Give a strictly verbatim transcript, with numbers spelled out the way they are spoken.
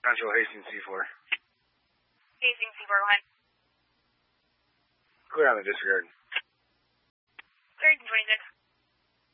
Central Hastings C four. Hastings C four, go ahead. Clear on the disregard. Cleared in twenty-six.